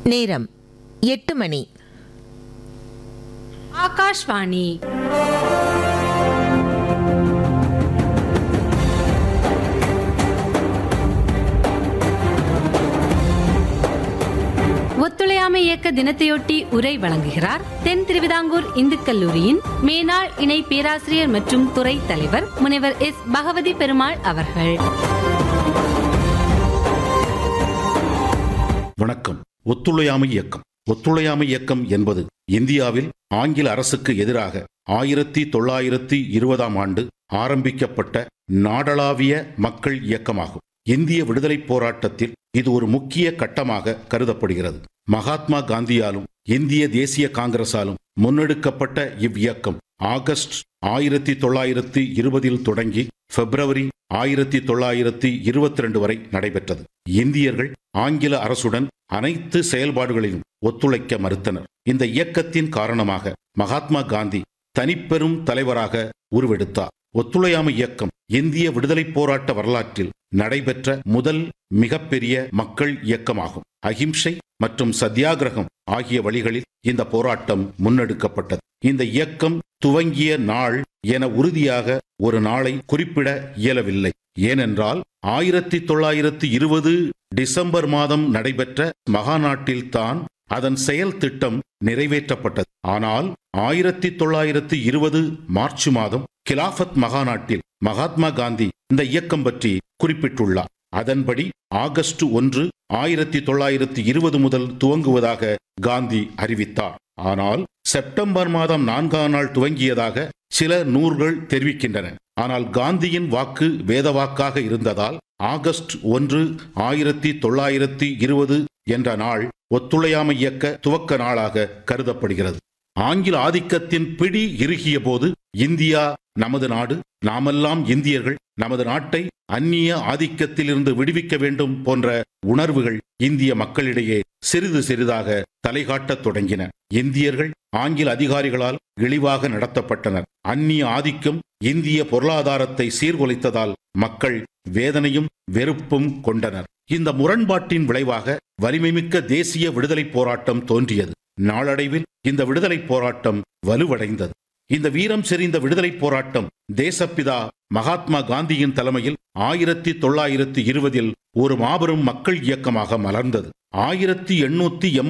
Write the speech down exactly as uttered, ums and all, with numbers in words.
நேரம் எட்டு மணி. ஆகாஷ்வாணி. ஒத்துழையாமை இயக்க தினத்தையொட்டி உரை வழங்குகிறார் தென் திருவிதாங்கூர் இந்து கல்லூரியின் மேனாள் இணை பேராசிரியர் மற்றும் துறை தலைவர் முனைவர் எஸ் பகவதி பெருமாள் அவர்கள். வணக்கம். ஒத்துழையாமை இயக்கம். ஒத்துழையாமை இயக்கம் என்பது இந்தியாவில் ஆங்கில அரசுக்கு எதிராக ஆயிரத்தி தொள்ளாயிரத்தி இருபதாம் ஆண்டு ஆரம்பிக்கப்பட்ட நாடளாவிய மக்கள் இயக்கமாகும். இந்திய விடுதலை போராட்டத்தில் இது ஒரு முக்கிய கட்டமாக கருதப்படுகிறது. மகாத்மா காந்தியாலும் இந்திய தேசிய காங்கிரசாலும் முன்னெடுக்கப்பட்ட இவ்வியக்கம் ஆகஸ்ட் ஆயிரத்தி தொள்ளாயிரத்தி இருபதில் தொடங்கி பிப்ரவரி ஆயிரத்தி தொள்ளாயிரத்தி இருபத்தி ரெண்டு வரை நடைபெற்றது. இந்தியர்கள் ஆங்கில அரசுடன் அனைத்து செயல்பாடுகளிலும் ஒத்துழைக்க மறுத்தனர். இந்த இயக்கத்தின் காரணமாக மகாத்மா காந்தி தனிப்பெரும் தலைவராக உருவெடுத்தார். ஒத்துழையாமை இயக்கம் இந்திய விடுதலை போராட்ட வரலாற்றில் நடைபெற்ற முதல் மிகப்பெரிய மக்கள் இயக்கமாகும். அகிம்சை மற்றும் சத்தியாகிரகம் ஆகிய வழிகளில் இந்த போராட்டம் முன்னெடுக்கப்பட்டது. இந்த இயக்கம் துவங்கிய நாள் என உறுதியாக ஒரு நாளை குறிப்பிட இயலவில்லை. ஏனென்றால் ஆயிரத்தி தொள்ளாயிரத்தி இருபது டிசம்பர் மாதம் நடைபெற்ற மகாநாட்டில் தான் அதன் செயல் திட்டம் நிறைவேற்றப்பட்டது. ஆனால் ஆயிரத்தி தொள்ளாயிரத்தி இருபது மார்ச் மாதம் கிலாபத் மகாநாட்டில் மகாத்மா காந்தி இந்த இயக்கம் பற்றி குறிப்பிட்டுள்ளார். அதன்படி ஆகஸ்ட் ஒன்று ஆயிரத்தி தொள்ளாயிரத்தி இருபது முதல் துவங்குவதாக காந்தி அறிவித்தார். ஆனால் செப்டம்பர் மாதம் நான்காம் நாள் துவங்கியதாக சில நூல்கள் தெரிவிக்கின்றன. ஆனால் காந்தியின் வாக்கு வேத வாக்காக இருந்ததால் ஆகஸ்ட் ஒன்று ஆயிரத்தி தொள்ளாயிரத்தி இருபது என்ற நாள் ஒத்துழையாமை இயக்க துவக்க நாளாக கருதப்படுகிறது. ஆங்கில ஆதிக்கத்தின் பிடி இறுகிய போது இந்தியா நமது நாடு, நாமெல்லாம் இந்தியர்கள், நமது நாட்டை அந்நிய ஆதிக்கத்திலிருந்து விடுவிக்க வேண்டும் போன்ற உணர்வுகள் இந்திய மக்களிடையே சிறிது சிறிதாக தலைகாட்டத் தொடங்கின. இந்தியர்கள் ஆங்கில அதிகாரிகளால் இழிவாக நடத்தப்பட்டனர். அந்நிய ஆதிக்கம் இந்திய பொருளாதாரத்தை சீர்குலைத்ததால் மக்கள் வேதனையும் வெறுப்பும் கொண்டனர். இந்த முரண்பாட்டின் விளைவாக வலிமைமிக்க தேசிய விடுதலை போராட்டம் தோன்றியது. நாளடைவில் இந்த விடுதலை போராட்டம் வலுவடைந்தது. இந்த வீரம் செறிந்த விடுதலை போராட்டம் தேசப்பிதா மகாத்மா காந்தியின் தலைமையில் ஆயிரத்தி தொள்ளாயிரத்தி இருபதில் ஒரு மாபெரும் மக்கள் இயக்கமாக மலர்ந்தது. ஆயிரத்தி எண்ணூத்தி